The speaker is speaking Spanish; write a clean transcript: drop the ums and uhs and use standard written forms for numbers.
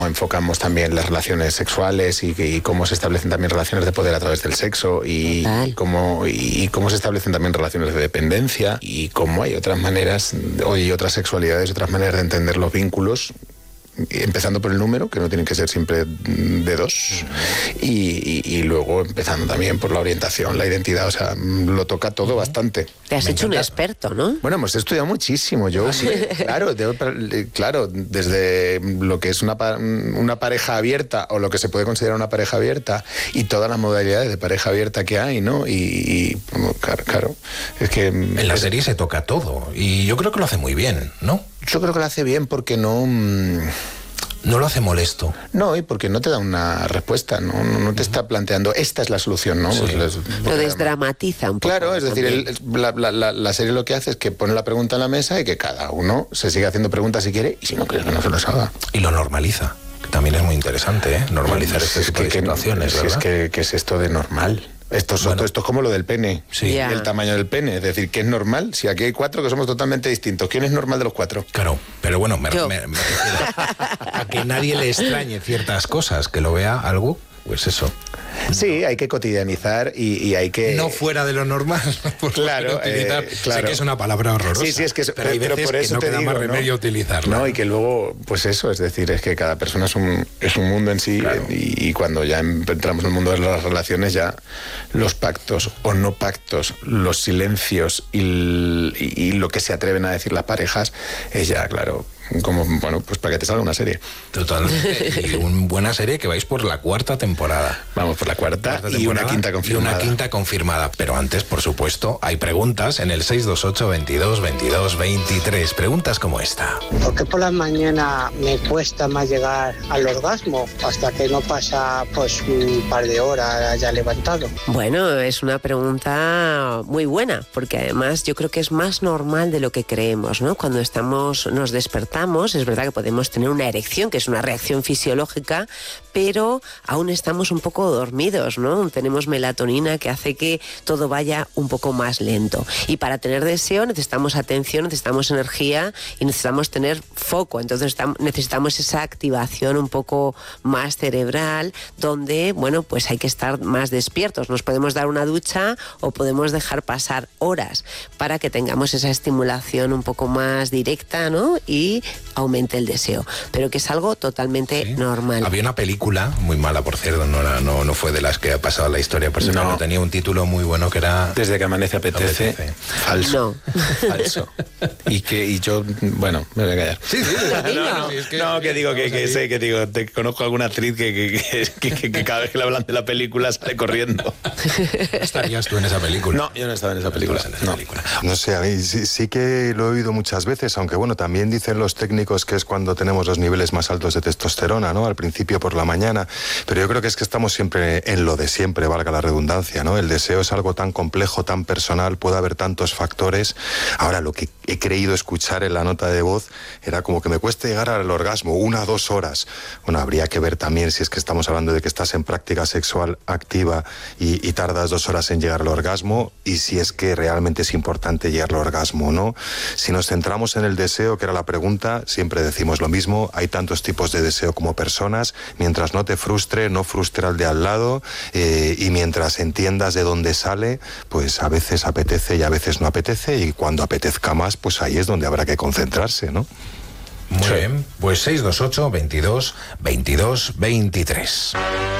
Enfocamos también las relaciones sexuales y cómo se establecen también relaciones de poder a través del sexo y cómo se establecen también relaciones de dependencia y cómo hay otras maneras y otras sexualidades, otras maneras de entender los vínculos, empezando por el número, que no tienen que ser siempre de dos, y luego empezando también por la orientación, la identidad, o sea, lo toca todo bastante. Te has hecho un experto, ¿no? Bueno, hemos estudiado muchísimo, claro, desde lo que es una pareja abierta o lo que se puede considerar una pareja abierta y todas las modalidades de pareja abierta que hay, ¿no? Claro, es que... En la serie se toca todo y yo creo que lo hace muy bien, ¿no? Yo creo que lo hace bien porque no lo hace molesto. No, y porque no te da una respuesta, no te está planteando, esta es la solución, ¿no? Sí. Lo desdramatiza un poco. Claro, es decir, la serie lo que hace es que pone la pregunta en la mesa y que cada uno se sigue haciendo preguntas si quiere, y si no quiere que no se las haga. Y lo normaliza, que también es muy interesante, ¿eh? Normalizar este tipo de situaciones, ¿verdad? ¿Qué es esto de normal? Esto es como lo del pene, el tamaño del pene. Es decir, ¿qué es normal? Si aquí hay 4 que somos totalmente distintos, ¿quién es normal de los 4? Claro, pero bueno, me refiero a que nadie le extrañe ciertas cosas, que lo vea algo, pues eso. Sí, hay que cotidianizar y hay que... No fuera de lo normal. Claro, Sé que es una palabra horrorosa. Sí, es que pero hay veces por eso que no queda más remedio utilizarla. No, y que luego, pues eso, es decir, es que cada persona es un mundo en sí, claro. Y cuando ya entramos en el mundo de las relaciones, ya los pactos o no pactos, los silencios y lo que se atreven a decir las parejas, es ya, claro... Como, bueno, pues para que te salga una serie. Totalmente. Y una buena serie que vais por la 4ª temporada. Vamos por la cuarta y una quinta confirmada. Y una quinta confirmada. Pero antes, por supuesto, hay preguntas en el 628 22 22 23. Preguntas como esta. ¿Por qué por la mañana me cuesta más llegar al orgasmo hasta que no pasa pues un par de horas ya levantado? Bueno, es una pregunta muy buena, porque además yo creo que es más normal de lo que creemos, ¿no? Cuando nos despertamos, es verdad que podemos tener una erección, que es una reacción fisiológica, pero aún estamos un poco dormidos, ¿no? Tenemos melatonina que hace que todo vaya un poco más lento. Y para tener deseo necesitamos atención, necesitamos energía y necesitamos tener foco. Entonces necesitamos esa activación un poco más cerebral, donde, bueno, pues hay que estar más despiertos. Nos podemos dar una ducha o podemos dejar pasar horas para que tengamos esa estimulación un poco más directa, ¿no? Y aumente el deseo, pero que es algo totalmente normal. Había una película muy mala, por cierto, no fue de las que ha pasado la historia personal, no. Tenía un título muy bueno que era Desde que amanece apetece. Falso. No. Falso. Y yo, bueno, me voy a callar. Sí, que digo que te conozco alguna actriz que cada vez que le hablan de la película sale corriendo. ¿Estarías tú en esa película? No, yo no estaba en esa película. No sé, a mí sí que lo he oído muchas veces, aunque bueno, también dicen los técnicos que es cuando tenemos los niveles más altos de testosterona, ¿no? Al principio por la mañana, pero yo creo que es que estamos siempre en lo de siempre, valga la redundancia, ¿no? El deseo es algo tan complejo, tan personal, puede haber tantos factores. Ahora, lo que he creído escuchar en la nota de voz era como que me cuesta llegar al orgasmo 1 o 2 horas. Bueno, habría que ver también si es que estamos hablando de que estás en práctica sexual activa y tardas 2 horas en llegar al orgasmo, y si es que realmente es importante llegar al orgasmo o no. Si nos centramos en el deseo, que era la pregunta, siempre decimos lo mismo, hay tantos tipos de deseo como personas, mientras no te frustre, no frustre al de al lado, y mientras entiendas de dónde sale, pues a veces apetece y a veces no apetece, y cuando apetezca más, pues ahí es donde habrá que concentrarse, ¿no? Muy bien, pues 628 22 22 23.